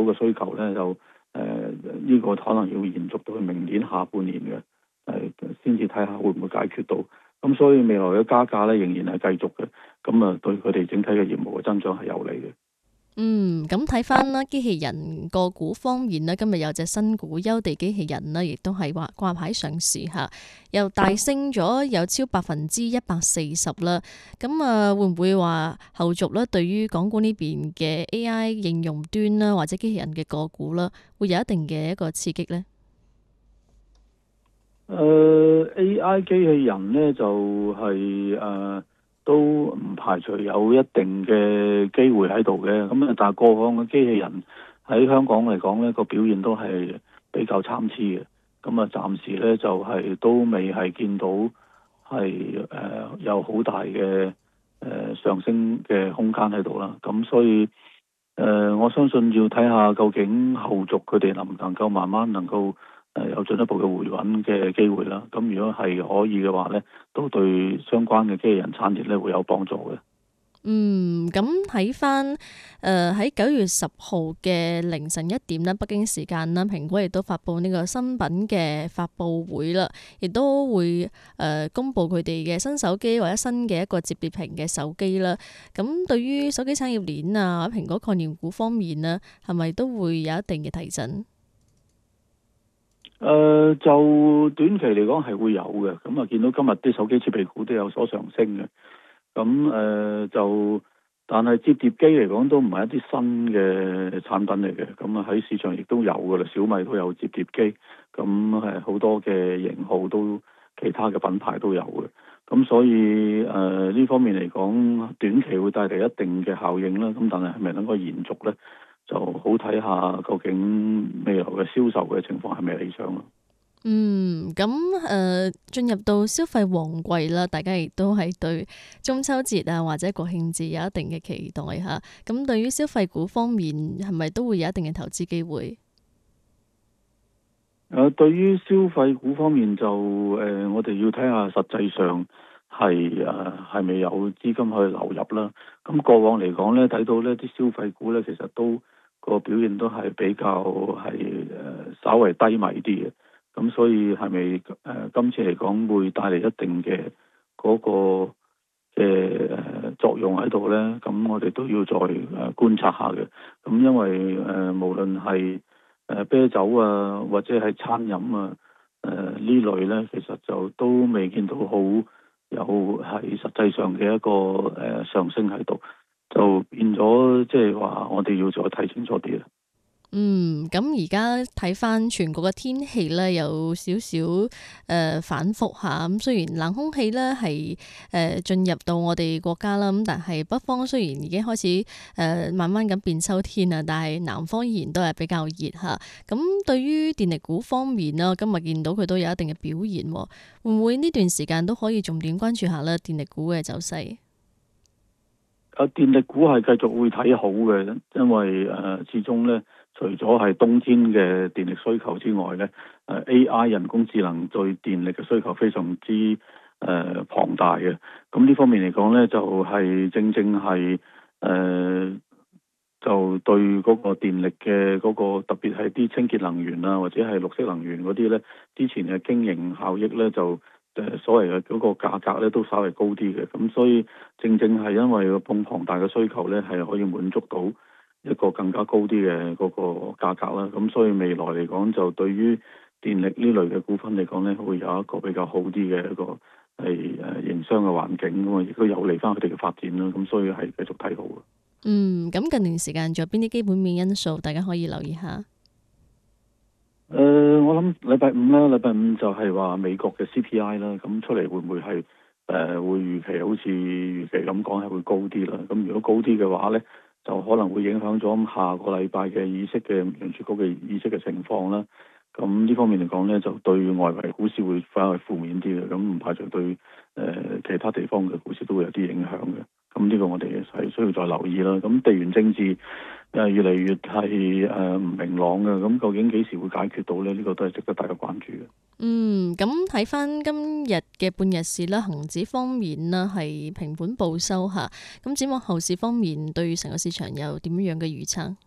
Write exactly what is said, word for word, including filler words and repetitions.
嘅需求咧，就誒呢、呃這個可能要延續到去明年下半年嘅誒，先至睇下會唔會解決到。咁所以未來嘅加價咧仍然係繼續嘅，咁啊對佢哋整體嘅業務嘅增長係有利嘅。 嗯，咁睇翻啦，機器人個股方面呢，今日有隻新股優地機器人呢，亦都係話掛牌上市嚇，又大升咗，有超百分之一百四十啦。咁啊，會唔會話後續咧，對於港股呢邊嘅 A I 應用端啦，或者機器人嘅個股啦，會有一定嘅一個刺激呢？ 誒、呃、A I 機器人呢，就係、是、誒。呃都唔排除有一定嘅機會喺度嘅，咁啊，但係過往嘅機器人喺香港嚟講呢個表現都係比較參差嘅，咁啊，暫時呢，就係、是、都未係見到係誒、呃、有好大嘅誒、呃、上升嘅空間喺度啦，咁所以誒、呃、我相信要睇下究竟後續佢哋能唔能夠慢慢能夠誒有進一步嘅回穩嘅機會啦，咁如果係可以嘅話咧，都對相關嘅機器人產業咧會有幫助嘅。 嗯，咁睇翻誒喺九月十號嘅凌晨一點咧，北京時間啦，蘋果亦都發布呢個新品嘅發佈會啦，亦都會誒、呃、公布佢哋嘅新手機或者新嘅一個摺疊屏嘅手機啦。咁對於手機產業鏈啊，或者蘋果概念股方面呢，係咪都會有一定嘅提振？ 誒、呃、就短期嚟講係會有嘅，咁啊見到今日啲手機設備股都有所上升嘅，咁誒、呃、就但係摺疊機嚟講都唔係一啲新嘅產品嚟嘅，咁啊喺市場亦都有㗎啦，小米都有摺疊機，咁係好多嘅型號都其他嘅品牌都有嘅，咁所以誒呢、呃、方面嚟講，短期會帶嚟一定嘅效應啦，咁但係係咪能夠延續咧？就好睇下究竟未來嘅銷售嘅情況係咪理想咯。 嗯，咁誒進入到消費旺季啦，大家亦都係對中秋節啊或者國慶節有一定嘅期待嚇。咁對於消費股方面，係咪都會有一定嘅投資機會？ 誒、呃，對於消費股方面就誒、呃，我哋要睇下實際上係誒係咪有資金去流入啦。咁過往嚟講咧，睇到呢啲消費股咧，其實都個表現都係比較係誒、呃、稍為低迷啲嘅。咁所以係咪誒今次嚟講會帶嚟一定嘅嗰個嘅誒作用喺度咧？咁我哋都要再誒觀察下嘅。咁因為誒、呃、無論係誒啤酒啊或者係餐飲啊誒、呃、呢類咧，其實就都未見到好有係實際上嘅一個誒、呃、上升喺度，就變咗即係話我哋要再睇清楚啲啦。 嗯，咁而家睇翻全國嘅天氣咧，有少少誒反覆下。咁雖然冷空氣咧係誒進入到我哋國家啦，咁但係北方雖然已經開始誒、呃、慢慢咁變秋天啦，但係南方依然都係比較熱嚇。咁對於電力股方面啦，今日見到佢都有一定嘅表現，會唔會呢段時間都可以重點關注下咧電力股嘅走勢？ 啊，電力股係繼續會睇好嘅，因為誒、呃、始終咧。除咗係冬天嘅電力需求之外咧，誒 A I 人工智能對電力嘅需求非常之誒、呃、龐大嘅。咁呢方面嚟講咧，就係、是、正正係誒、呃、就對嗰個電力嘅嗰、那個特別係啲清潔能源啊，或者係綠色能源嗰啲咧，之前嘅經營效益咧就誒所謂嘅嗰個價格咧都稍微高啲嘅。咁所以正正係因為咁龐大嘅需求咧，係可以滿足到一個更加高啲嘅嗰個價格啦，咁所以未來嚟講就對於電力呢類嘅股份嚟講咧，會有一個比較好啲嘅一個係誒營商嘅環境，咁啊亦都有利翻佢哋嘅發展啦，咁所以係繼續睇好嘅。 嗯，咁近年時間仲有邊啲基本面因素大家可以留意下？ 誒、呃，我諗禮拜五啦，禮拜五就係話美國嘅 C P I 啦，咁出嚟會唔會係誒、呃、會預期好似預期咁講係會高啲啦？咁如果高啲嘅話咧，就可能會影響咗下個禮拜嘅議息嘅聯儲局嘅議息嘅情況啦。咁呢方面嚟講呢，就對外圍股市會反而負面啲嘅。咁唔排除對誒、呃、其他地方嘅股市都會有啲影響嘅。咁呢個我哋係需要再留意啦。咁地緣政治誒越嚟越係誒唔明朗嘅。咁究竟幾時會解決到呢？呢、呢個都係值得大家關注嘅。 嗯，咁睇翻今日嘅半日市啦，恒指方面呢係平盤報收吓。咁展望後市方面，對成個市場有點樣嘅預測？